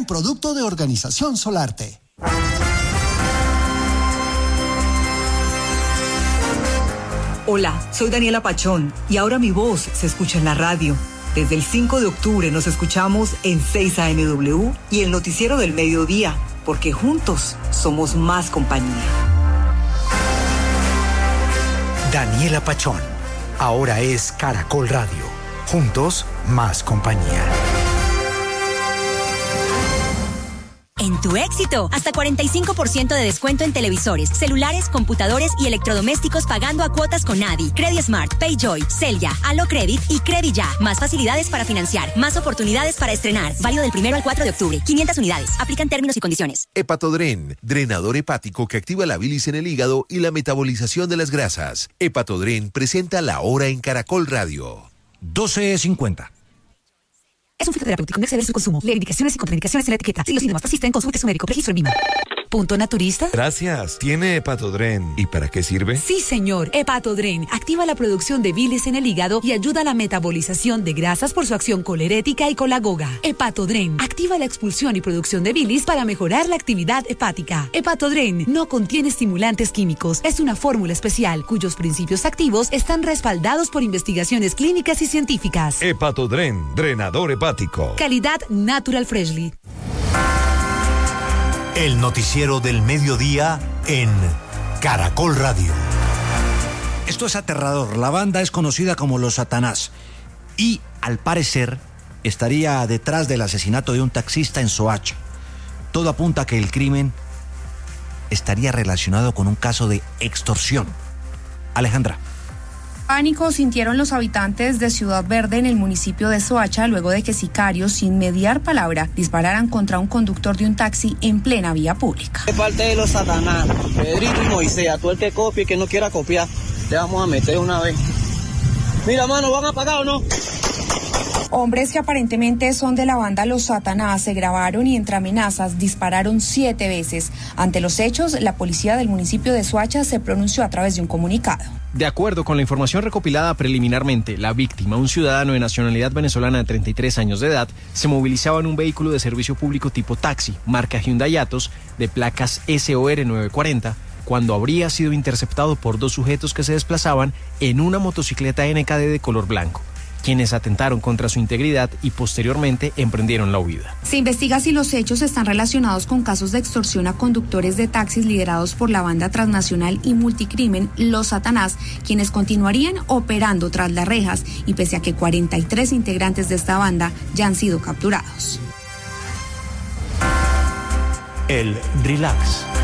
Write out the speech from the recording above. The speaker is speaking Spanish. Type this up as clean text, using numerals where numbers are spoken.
un producto de Organización Solarte. Hola, soy Daniela Pachón y ahora mi voz se escucha en la radio. Desde el 5 de octubre nos escuchamos en 6 AMW y el noticiero del mediodía, porque juntos somos más compañía. Daniela Pachón, ahora es Caracol Radio. Juntos, más compañía. En Tu Éxito, hasta 45% de descuento en televisores, celulares, computadores y electrodomésticos pagando a cuotas con Adi, CrediSmart, PayJoy, Celia, Alocredit y Crediya. Más facilidades para financiar, más oportunidades para estrenar. Válido del 1 al 4 de octubre. 500 unidades. Aplican términos y condiciones. Hepatodren, drenador hepático que activa la bilis en el hígado y la metabolización de las grasas. Hepatodren presenta La Hora en Caracol Radio. 12:50. Es un fitoterapéutico, no exceder su consumo. Lee indicaciones y contraindicaciones en la etiqueta. Si los síntomas persisten, consulte a su médico. Registro en Vima. ¿Punto naturista? Gracias. ¿Tiene Hepatodren? ¿Y para qué sirve? Sí, señor. Hepatodren activa la producción de bilis en el hígado y ayuda a la metabolización de grasas por su acción colerética y colagoga. Hepatodren activa la expulsión y producción de bilis para mejorar la actividad hepática. Hepatodren no contiene estimulantes químicos. Es una fórmula especial cuyos principios activos están respaldados por investigaciones clínicas y científicas. Hepatodren, drenador hepático. Calidad Natural Freshly. El noticiero del mediodía en Caracol Radio. Esto es aterrador. La banda es conocida como Los Satanás y, al parecer, estaría detrás del asesinato de un taxista en Soacha. Todo apunta a que el crimen estaría relacionado con un caso de extorsión. Alejandra. Pánico sintieron los habitantes de Ciudad Verde en el municipio de Soacha luego de que sicarios, sin mediar palabra, dispararan contra un conductor de un taxi en plena vía pública. De parte de los Satanás, Pedrito y Moisés, a tú el que copie y que no quiera copiar, te vamos a meter una vez. Mira, mano, ¿van a pagar o no? Hombres que aparentemente son de la banda Los Satanás se grabaron y entre amenazas dispararon 7 veces. Ante los hechos, la policía del municipio de Soacha se pronunció a través de un comunicado. De acuerdo con la información recopilada preliminarmente, la víctima, un ciudadano de nacionalidad venezolana de 33 años de edad, se movilizaba en un vehículo de servicio público tipo taxi, marca Hyundai Atos, de placas SOR 940, cuando habría sido interceptado por 2 sujetos que se desplazaban en una motocicleta NKD de color blanco, quienes atentaron contra su integridad y posteriormente emprendieron la huida. Se investiga si los hechos están relacionados con casos de extorsión a conductores de taxis liderados por la banda transnacional y multicrimen Los Satanás, quienes continuarían operando tras las rejas y pese a que 43 integrantes de esta banda ya han sido capturados. El relax.